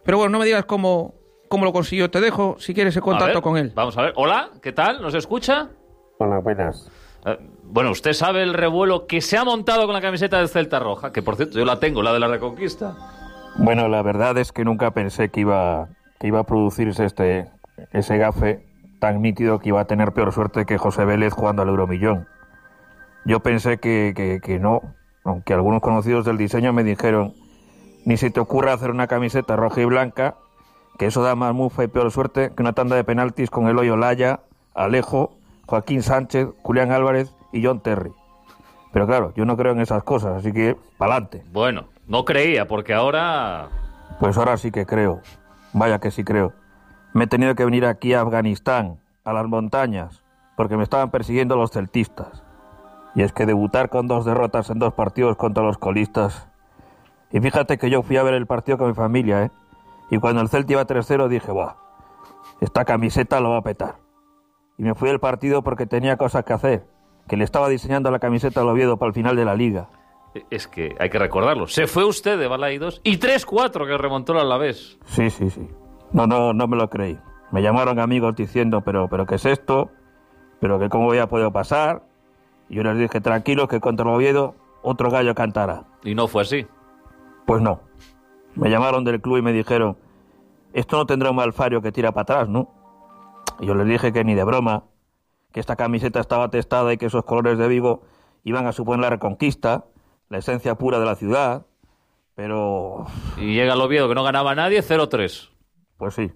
Pero bueno, no me digas cómo lo consiguió. Te dejo, si quieres, el contacto con él. Vamos a ver. Hola, ¿qué tal? ¿Nos escucha? Hola, buenas. Bueno, usted sabe el revuelo que se ha montado con la camiseta del Celta Roja, que por cierto yo la tengo, la de la Reconquista. Bueno, la verdad es que nunca pensé que iba a producirse ese gafe tan nítido que iba a tener peor suerte que José Vélez jugando al Euromillón. Yo pensé que no, aunque algunos conocidos del diseño me dijeron: ni se te ocurra hacer una camiseta roja y blanca, que eso da más mufa y peor suerte que una tanda de penaltis con Eloy Olaya, Alejo, Joaquín Sánchez, Julián Álvarez y John Terry. Pero claro, yo no creo en esas cosas, así que pa'lante. Bueno, no creía, porque ahora... Pues ahora sí que creo. Vaya que sí creo. Me he tenido que venir aquí a Afganistán, a las montañas, porque me estaban persiguiendo los celtistas. Y es que debutar con 2 derrotas en 2 partidos contra los colistas... Y fíjate que yo fui a ver el partido con mi familia, ¿eh? Y cuando el Celta iba 3-0 dije: ¡buah! Esta camiseta lo va a petar. Y me fui del partido porque tenía cosas que hacer, que le estaba diseñando la camiseta al Oviedo para el final de la Liga. Es que hay que recordarlo. Se fue usted de Balaidos y 3-4 que remontó el Alavés. Sí. No me lo creí. Me llamaron amigos diciendo: pero ¿qué es esto? ¿Pero que cómo había podido pasar? Y yo les dije: tranquilos, que contra el Oviedo otro gallo cantará. Y no fue así. Pues no. Me llamaron del club y me dijeron: esto no tendrá un Malfario que tira para atrás, ¿no? Y yo les dije que ni de broma, que esta camiseta estaba testada y que esos colores de Vigo iban a suponer la Reconquista, la esencia pura de la ciudad, pero... Y llega el Oviedo, que no ganaba nadie, 0-3. Pues sí.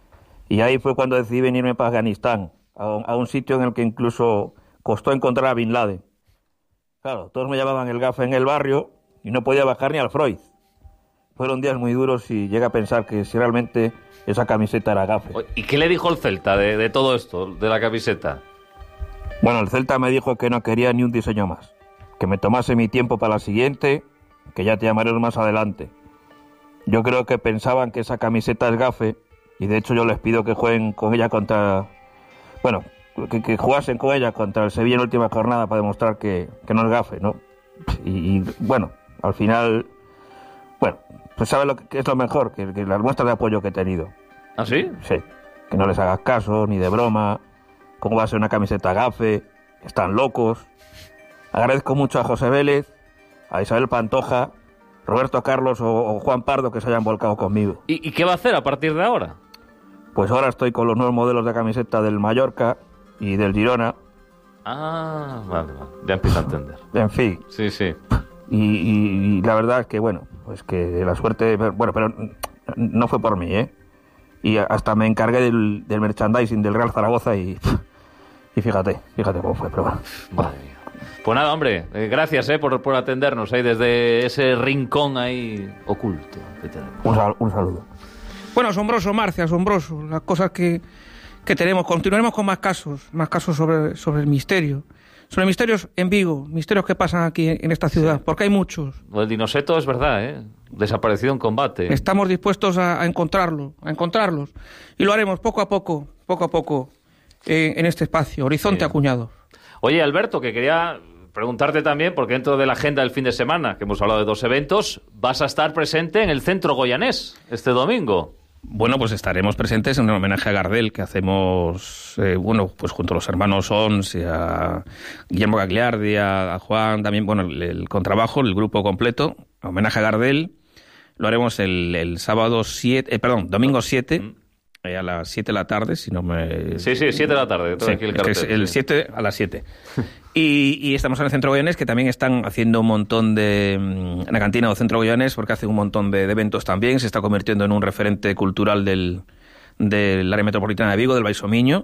Y ahí fue cuando decidí venirme para Afganistán, a un sitio en el que incluso costó encontrar a Bin Laden. Claro, todos me llamaban el gafe en el barrio y no podía bajar ni al Freud. Fueron días muy duros y llegué a pensar que si realmente esa camiseta era gafe. ¿Y qué le dijo el Celta de todo esto, de la camiseta? Bueno, el Celta me dijo que no quería ni un diseño más, que me tomase mi tiempo para la siguiente, que ya te llamaré más adelante. Yo creo que pensaban que esa camiseta es gafe, y de hecho yo les pido que jueguen con ella contra... Bueno, que jugasen con ella contra el Sevilla en la última jornada para demostrar que no es gafe, ¿no? Y bueno, al final... Bueno, pues sabe lo que es lo mejor, que las muestras de apoyo que he tenido. ¿Ah, sí? Sí, que no les hagas caso, ni de broma. ¿Cómo va a ser una camiseta gafe? Están locos. Agradezco mucho a José Vélez, a Isabel Pantoja, Roberto Carlos o Juan Pardo que se hayan volcado conmigo. ¿Y qué va a hacer a partir de ahora? Pues ahora estoy con los nuevos modelos de camiseta del Mallorca y del Girona. Ah, vale. Ya empiezo a entender. En fin. Sí. Y la verdad es que, bueno, pues que la suerte... Bueno, pero no fue por mí, ¿eh? Y hasta me encargué del merchandising del Real Zaragoza y fíjate cómo fue, pero bueno. Madre mía. Pues nada, hombre, gracias por atendernos ahí desde ese rincón ahí oculto que tenemos. Un saludo. Bueno, asombroso, Marcia, asombroso. Las cosas que tenemos. Continuaremos con más casos sobre el misterio. Sobre misterios en Vigo, misterios que pasan aquí en esta ciudad, sí. Porque hay muchos. El Dinoseto es verdad, ¿eh? Desaparecido en combate. Estamos dispuestos a encontrarlos. Y lo haremos poco a poco, en este espacio, Horizonte Acuñado. Oye, Alberto, que quería preguntarte también, porque dentro de la agenda del fin de semana, que hemos hablado de 2 eventos, vas a estar presente en el Centro Goyanés este domingo. Bueno, pues estaremos presentes en un homenaje a Gardel que hacemos, pues junto a los hermanos Ons y a Guillermo Gagliardi, a Juan, también, bueno, el contrabajo, el grupo completo, homenaje a Gardel. Lo haremos el domingo 7, a las 7 de la tarde, si no me... Sí, 7 de la tarde. Sí, aquí el cartel, el 7 a las 7. Y estamos en el Centro Goyanés, que también están haciendo un montón en la cantina del Centro Goyanés, porque hace un montón de eventos también. Se está convirtiendo en un referente cultural del área metropolitana de Vigo, del Baixo-Miño.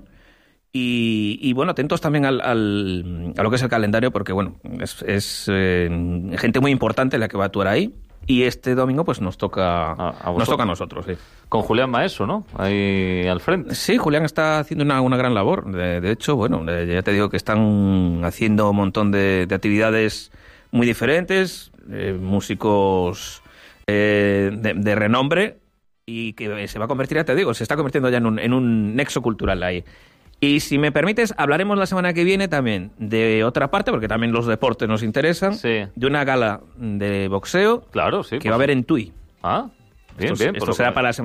Y bueno, atentos también a lo que es el calendario, porque bueno, es gente muy importante la que va a actuar ahí. Y este domingo pues nos toca a nosotros, sí. Con Julián Maeso, ¿no? Ahí al frente. Sí, Julián está haciendo una gran labor. De hecho, bueno, ya te digo que están haciendo un montón de actividades muy diferentes, músicos de renombre, y que se va a convertir, ya te digo, se está convirtiendo ya en un nexo cultural ahí. Y si me permites, hablaremos la semana que viene también de otra parte, porque también los deportes nos interesan, sí. De una gala de boxeo, claro, sí, que va a haber en Tui. Ah, bien. Esto será para la semana